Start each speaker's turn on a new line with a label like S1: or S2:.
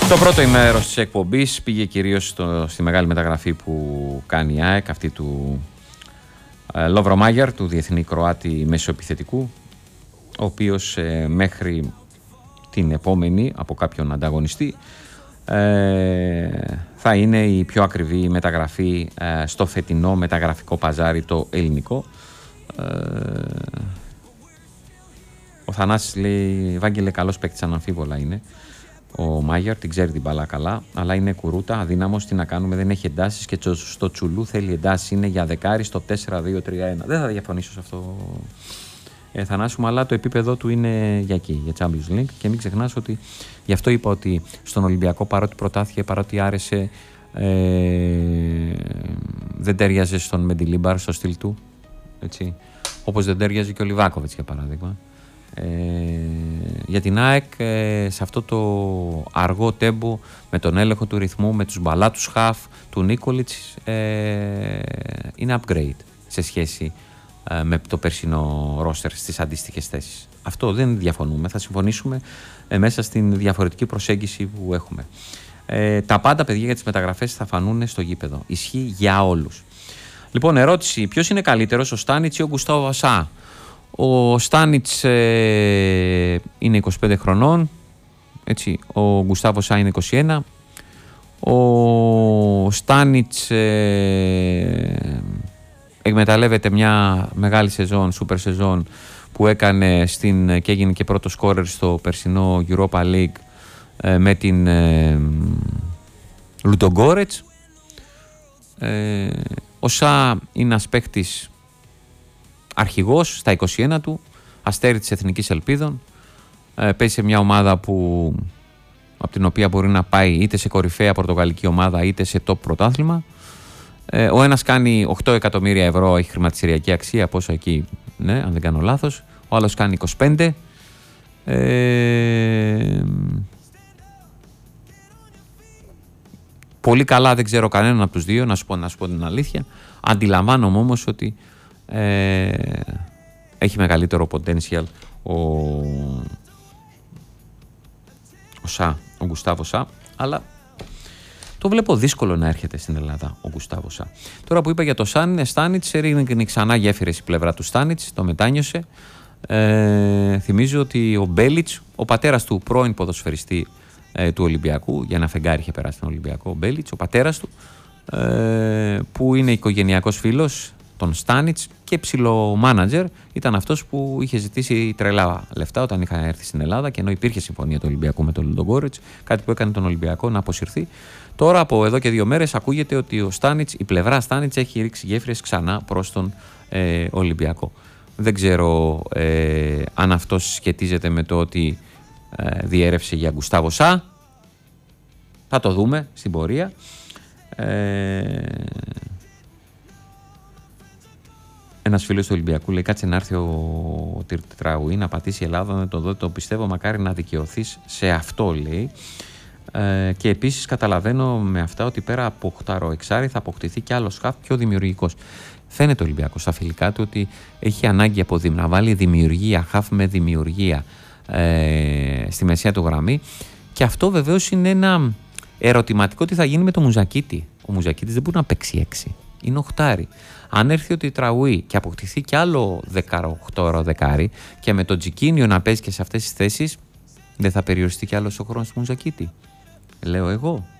S1: Το πρώτο ημέρος της εκπομπής πήγε κυρίως στη μεγάλη μεταγραφή που κάνει η ΑΕΚ, αυτή του Λόβρο Μάγερ, του διεθνή Κροάτη μεσοεπιθετικού, ο οποίος μέχρι την επόμενη από κάποιον ανταγωνιστή θα είναι η πιο ακριβή μεταγραφή στο φετινό μεταγραφικό παζάρι το ελληνικό. Ο Θανάσης λέει, Ευάγγελε, καλός παίκτης, αναμφίβολα είναι ο Μάγερ, την ξέρει την μπάλα καλά, αλλά είναι κουρούτα, αδύναμος, τι να κάνουμε, δεν έχει εντάσεις και στο Τσουλού θέλει εντάσεις, είναι για δεκάρι στο 4-2-3-1. Δεν θα διαφωνήσω σε αυτό, Θανάση μου, αλλά το επίπεδο του είναι για εκεί, για Champions League, και μην ξεχνάς ότι γι' αυτό είπα ότι στον Ολυμπιακό, παρότι προτάθηκε, παρότι άρεσε, δεν τέριαζε στον Μεντιλίμπαρ στο στυλ του, έτσι, όπως δεν τέριαζε και ο Λιβάκοβιτς για παράδειγμα. Για την ΑΕΚ, σε αυτό το αργό τέμπο, με τον έλεγχο του ρυθμού, με τους μπαλάτους χαφ του Νίκολιτς, είναι upgrade σε σχέση με το περσινό ρόστερ στις αντίστοιχες θέσεις. Αυτό δεν διαφωνούμε, θα συμφωνήσουμε μέσα στην διαφορετική προσέγγιση που έχουμε. Τα πάντα, παιδιά, για τις μεταγραφές θα φανούν στο γήπεδο. Ισχύει για όλους. Λοιπόν, ερώτηση, ποιος είναι καλύτερος, ο Στάνιτς ή ο Γκουστάβο Βασά? Ο Στάνιτς είναι 25 χρονών, έτσι, ο Γκουστάβο Βασά είναι 21. Ο Στάνιτς εκμεταλλεύεται μια μεγάλη σεζόν, σούπερ σεζόν που έκανε και έγινε και πρώτο σκόρερ στο περσινό Europa League με την Λουντογκόρετς. Ο Σα είναι ένας παίκτης αρχηγός στα 21 του, αστέρι της Εθνικής Ελπίδων, παίζει σε μια ομάδα από την οποία μπορεί να πάει είτε σε κορυφαία πορτογαλική ομάδα είτε σε top πρωτάθλημα. Ο ένας κάνει 8 εκατομμύρια ευρώ, έχει χρηματιστηριακή αξία, πόσο εκεί, ναι, αν δεν κάνω λάθος. Ο άλλος κάνει 25. Πολύ καλά, δεν ξέρω κανέναν από τους δύο, να σου πω την αλήθεια. Αντιλαμβάνομαι όμως ότι έχει μεγαλύτερο potential ο Γκουστάβο Σα, αλλά το βλέπω δύσκολο να έρχεται στην Ελλάδα ο Γκουστάβο Σα. Τώρα που είπα για το Στάνιτς, έριγνε ξανά γέφυρες η πλευρά του Στάνιτς, το μετάνιωσε. Θυμίζω ότι ο Μπέλιτς, ο πατέρας του πρώην ποδοσφαιριστή του Ολυμπιακού, για ένα φεγγάρι είχε περάσει τον Ολυμπιακό, ο Μπέλιτς, ο πατέρας του, που είναι οικογενειακός φίλος των Στάνιτς και ψηλό μάνατζερ, ήταν αυτός που είχε ζητήσει τρελά λεφτά όταν είχα έρθει στην Ελλάδα, και ενώ υπήρχε συμφωνία του Ολυμπιακού με τον Λουντογκόρετς, κάτι που έκανε τον Ολυμπιακό να αποσυρθεί. Τώρα από εδώ και 2 μέρες ακούγεται ότι ο Στάνιτς, η πλευρά Στάνιτς, έχει ρίξει γέφυρες ξανά προς τον Ολυμπιακό. Δεν ξέρω αν αυτό σχετίζεται με το ότι διέρευσε για Γκουστάβο Σα. Θα το δούμε στην πορεία. Ένας φίλος του Ολυμπιακού λέει, κάτσε να έρθει ο Τραουί να πατήσει η Ελλάδα, να το δω, το πιστεύω, μακάρι να δικαιωθείς σε αυτό, λέει. Και επίσης καταλαβαίνω με αυτά ότι πέρα από 8-6 θα αποκτηθεί και άλλος χαφ πιο δημιουργικός. Φαίνεται ο Ολυμπιακός στα φιλικά του ότι έχει ανάγκη να βάλει δημιουργία, χαφ με δημιουργία στη μεσαία του γραμμή, και αυτό βεβαίως είναι ένα ερωτηματικό, τι θα γίνει με το Μουζακίτη. Ο Μουζακίτης δεν μπορεί να παίξει 6, είναι 8. Αν έρθει ο Τραουί και αποκτηθεί κι άλλο 18 δεκάρι, και με τον Τζικίνιο να παίζει και σε αυτές τις θέσεις, δεν θα περιοριστεί κι άλλος ο χρόνος του Μουζακίτη? Λέω εγώ.